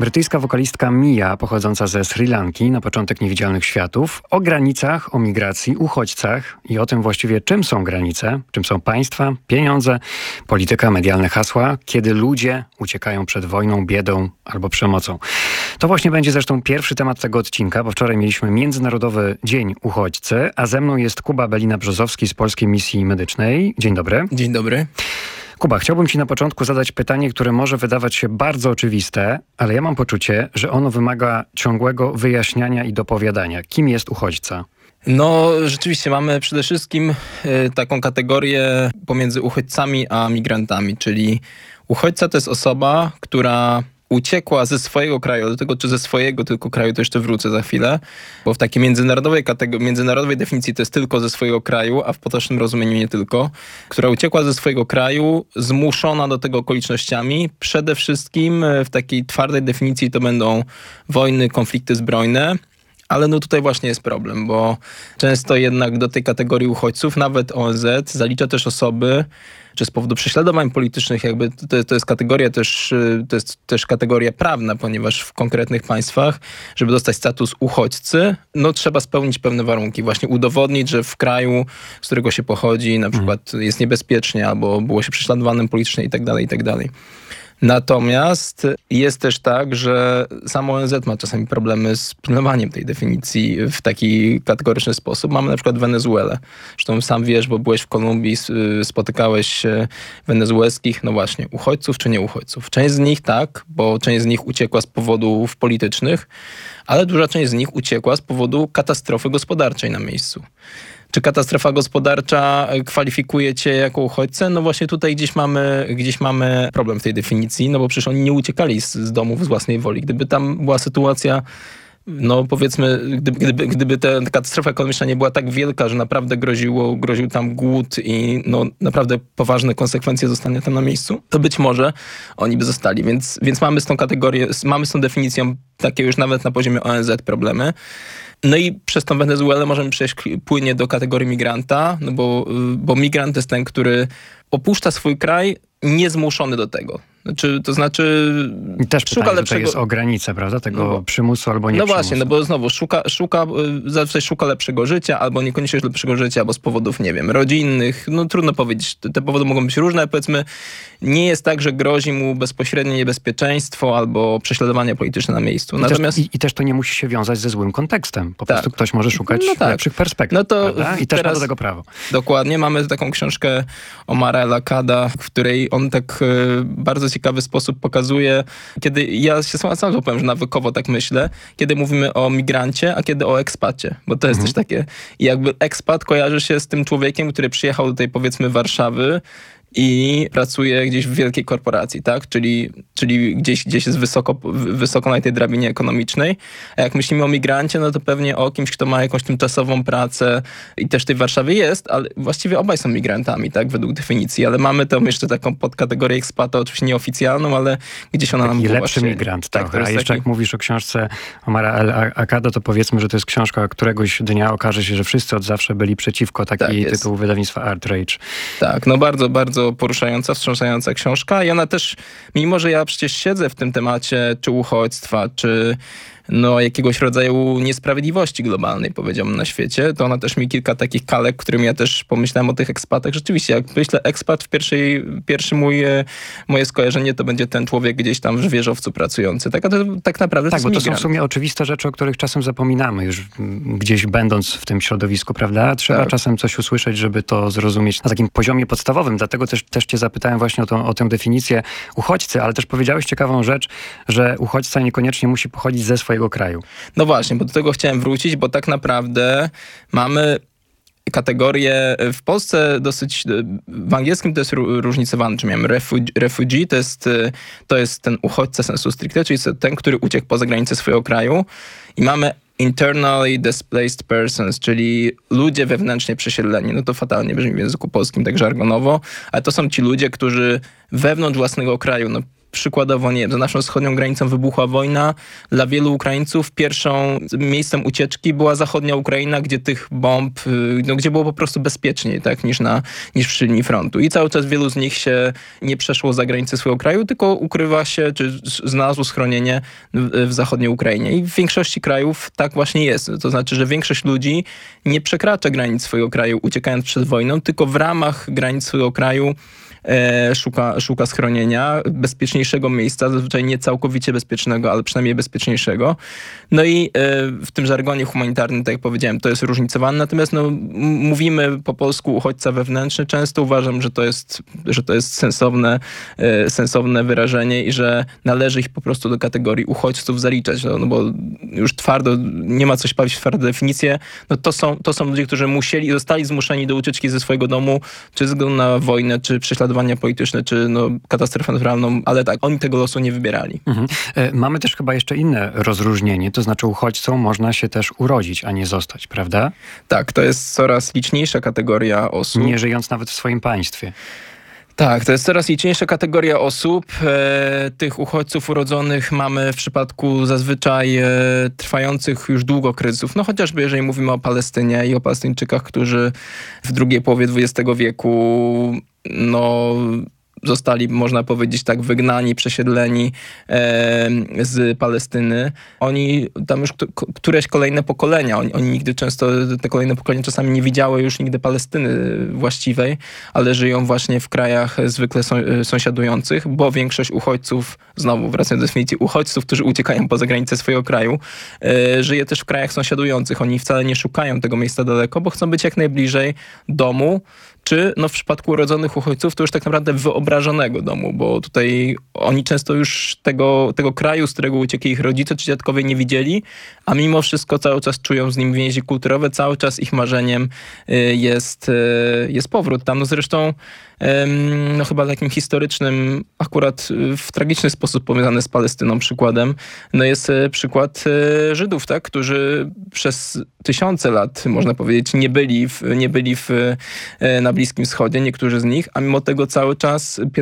Brytyjska wokalistka Mia, pochodząca ze Sri Lanki, na początek Niewidzialnych Światów, o granicach, o migracji, uchodźcach i o tym właściwie, czym są granice, czym są państwa, pieniądze, polityka, medialne hasła, kiedy ludzie uciekają przed wojną, biedą albo przemocą. To właśnie będzie zresztą pierwszy temat tego odcinka, bo wczoraj mieliśmy Międzynarodowy Dzień Uchodźcy, a ze mną jest Kuba Belina-Brzozowski z Polskiej Misji Medycznej. Dzień dobry. Dzień dobry. Kuba, chciałbym Ci na początku zadać pytanie, które może wydawać się bardzo oczywiste, ale ja mam poczucie, że ono wymaga ciągłego wyjaśniania i dopowiadania. Kim jest uchodźca? No, rzeczywiście mamy przede wszystkim taką kategorię pomiędzy uchodźcami a migrantami, czyli uchodźca to jest osoba, która uciekła ze swojego kraju, do tego czy ze swojego tylko kraju, to jeszcze wrócę za chwilę, bo w takiej międzynarodowej definicji to jest tylko ze swojego kraju, a w potocznym rozumieniu nie tylko, która uciekła ze swojego kraju, zmuszona do tego okolicznościami. Przede wszystkim w takiej twardej definicji to będą wojny, konflikty zbrojne. Ale no tutaj właśnie jest problem, bo często jednak do tej kategorii uchodźców nawet ONZ zalicza też osoby, czy z powodu prześladowań politycznych, jakby to jest kategoria też, to jest też kategoria prawna, ponieważ w konkretnych państwach, żeby dostać status uchodźcy, no trzeba spełnić pewne warunki. Właśnie udowodnić, że w kraju, z którego się pochodzi, na przykład jest niebezpiecznie, albo było się prześladowanym politycznie i tak dalej, i tak dalej. Natomiast jest też tak, że samo ONZ ma czasami problemy z pilnowaniem tej definicji w taki kategoryczny sposób. Mamy na przykład Wenezuelę. Zresztą sam wiesz, bo byłeś w Kolumbii, spotykałeś wenezuelskich, no właśnie, uchodźców czy nie uchodźców. Część z nich tak, bo część z nich uciekła z powodów politycznych, ale duża część z nich uciekła z powodu katastrofy gospodarczej na miejscu. Czy katastrofa gospodarcza kwalifikuje cię jako uchodźcę? No właśnie tutaj gdzieś mamy problem w tej definicji, no bo przecież oni nie uciekali z domów z własnej woli. Gdyby tam była sytuacja, no powiedzmy, gdyby ta katastrofa ekonomiczna nie była tak wielka, że naprawdę groził tam głód i no naprawdę poważne konsekwencje zostania tam na miejscu, to być może oni by zostali. Więc mamy z tą kategorią, mamy z tą definicją takie już nawet na poziomie ONZ problemy. No i przez tą Wenezuelę możemy przejść płynnie do kategorii migranta, no bo migrant to jest ten, który opuszcza swój kraj niezmuszony do tego. To znaczy I też szuka pytanie lepszego... tutaj jest o granicę, prawda? Tego przymusu albo nie No przymusu. właśnie, no bo znowu szuka lepszego życia, albo niekoniecznie lepszego życia, albo z powodów, nie wiem, rodzinnych. No trudno powiedzieć. Te powody mogą być różne. Powiedzmy, nie jest tak, że grozi mu bezpośrednie niebezpieczeństwo albo prześladowanie polityczne na miejscu. Natomiast... I też to nie musi się wiązać ze złym kontekstem. Po prostu ktoś może szukać lepszych perspektyw. No to I też ma do tego prawo. Dokładnie. Mamy taką książkę Omara El-Akkada, w której on tak bardzo ciekawy sposób pokazuje, kiedy ja się sam powiem, że nawykowo tak myślę, kiedy mówimy o migrancie, a kiedy o ekspacie. Bo to jest też takie, jakby ekspat kojarzy się z tym człowiekiem, który przyjechał do tej, powiedzmy, Warszawy i pracuje gdzieś w wielkiej korporacji, tak? Czyli gdzieś jest wysoko na tej drabinie ekonomicznej. A jak myślimy o migrancie, no to pewnie o kimś, kto ma jakąś tymczasową pracę i też w tej Warszawie jest, ale właściwie obaj są migrantami, tak? Według definicji. Ale mamy tam jeszcze taką podkategorię ekspata, oczywiście nieoficjalną, ale gdzieś ona nam taki była lepszy właśnie... migrant. Tak, A jeszcze jak mówisz o książce Omara El-Akkada, to powiedzmy, że to jest książka, któregoś dnia okaże się, że wszyscy od zawsze byli przeciwko. Taki tytuł wydawnictwa Artrage. Tak, no bardzo, bardzo poruszająca, wstrząsająca książka i ona też, mimo że ja przecież siedzę w tym temacie czy uchodźstwa, czy jakiegoś rodzaju niesprawiedliwości globalnej, powiedziałbym, na świecie, to ona też mi kilka takich kalek, którym ja też pomyślałem o tych ekspatach. Rzeczywiście, jak myślę ekspat, pierwsze moje skojarzenie to będzie ten człowiek gdzieś tam w wieżowcu pracujący. Tak naprawdę to jest bo to migrant. są w sumie oczywiste rzeczy, o których czasem zapominamy, już gdzieś będąc w tym środowisku, prawda? Trzeba czasem coś usłyszeć, żeby to zrozumieć na takim poziomie podstawowym. Dlatego też cię zapytałem właśnie o tę definicję uchodźcy, ale też powiedziałeś ciekawą rzecz, że uchodźca niekoniecznie musi pochodzić ze swojego kraju. No właśnie, bo do tego chciałem wrócić, bo tak naprawdę mamy kategorie w Polsce dosyć, w angielskim to jest różnicowane, czy miałem refugee, to jest ten uchodźca sensu stricte, czyli ten, który uciekł poza granicę swojego kraju i mamy internally displaced persons, czyli ludzie wewnętrznie przesiedleni. No to fatalnie brzmi w języku polskim, tak żargonowo, ale to są ci ludzie, którzy wewnątrz własnego kraju, przykładowo, nie wiem, za naszą wschodnią granicą wybuchła wojna, dla wielu Ukraińców pierwszą miejscem ucieczki była zachodnia Ukraina, gdzie tych bomb, gdzie było po prostu bezpieczniej, tak, niż przy linii frontu. I cały czas wielu z nich się nie przeszło za granicę swojego kraju, tylko ukrywa się, czy znalazło schronienie w zachodniej Ukrainie. I w większości krajów tak właśnie jest. To znaczy, że większość ludzi nie przekracza granic swojego kraju, uciekając przed wojną, tylko w ramach granic swojego kraju szuka schronienia, bezpieczniejszego miejsca, zazwyczaj nie całkowicie bezpiecznego, ale przynajmniej bezpieczniejszego. No i w tym żargonie humanitarnym, tak jak powiedziałem, to jest różnicowane, natomiast mówimy po polsku uchodźca wewnętrzny. Często uważam, że to jest sensowne wyrażenie i że należy ich po prostu do kategorii uchodźców zaliczać, no bo już twardo, nie ma co się bawić w twarde definicje, no to są ludzie, którzy zostali zmuszeni do ucieczki ze swojego domu, czy ze względu na wojnę, czy prześladowania polityczne, czy katastrofę naturalną, ale tak, oni tego losu nie wybierali. Mhm. Mamy też chyba jeszcze inne rozróżnienie, to znaczy uchodźcą można się też urodzić, a nie zostać, prawda? Tak, to jest coraz liczniejsza kategoria osób. Nie żyjąc nawet w swoim państwie. Tak, to jest coraz liczniejsza kategoria osób. Tych uchodźców urodzonych mamy w przypadku zazwyczaj trwających już długo kryzysów. No chociażby jeżeli mówimy o Palestynie i o Palestyńczykach, którzy w drugiej połowie XX wieku zostali, można powiedzieć tak, wygnani, przesiedleni z Palestyny. Oni tam już któreś kolejne pokolenia, oni nigdy często, te kolejne pokolenia czasami nie widziały już nigdy Palestyny właściwej, ale żyją właśnie w krajach zwykle sąsiadujących, bo większość uchodźców, znowu wracając do definicji uchodźców, którzy uciekają poza granicę swojego kraju, żyje też w krajach sąsiadujących. Oni wcale nie szukają tego miejsca daleko, bo chcą być jak najbliżej domu, czy w przypadku urodzonych uchodźców to już tak naprawdę wyobrażonego domu, bo tutaj oni często już tego kraju, z którego uciekli ich rodzice czy dziadkowie nie widzieli, a mimo wszystko cały czas czują z nim więzi kulturowe, cały czas ich marzeniem jest powrót tam. Zresztą chyba takim historycznym, akurat w tragiczny sposób powiązany z Palestyną przykładem, jest przykład Żydów, tak, którzy przez tysiące lat, można powiedzieć, nie byli na Bliskim Wschodzie, niektórzy z nich, a mimo tego cały czas